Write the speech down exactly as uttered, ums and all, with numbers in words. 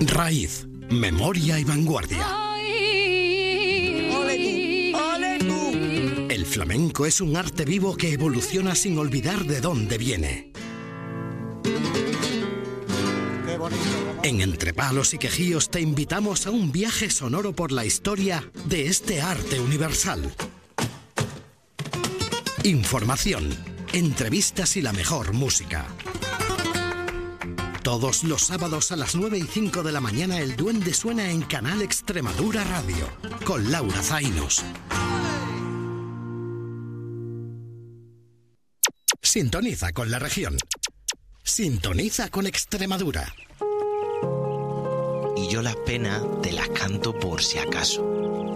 Raíz, memoria y vanguardia. ¡Ole tú! ¡Ole tú! El flamenco es un arte vivo que evoluciona sin olvidar de dónde viene. ¡Qué bonito! En Entre Palos y Quejíos te invitamos a un viaje sonoro por la historia de este arte universal. Información, entrevistas y la mejor música. Todos los sábados a las nueve y cinco de la mañana el Duende suena en Canal Extremadura Radio, con Laura Zainos. Sintoniza con la región. Sintoniza con Extremadura. Y yo las penas te las canto por si acaso.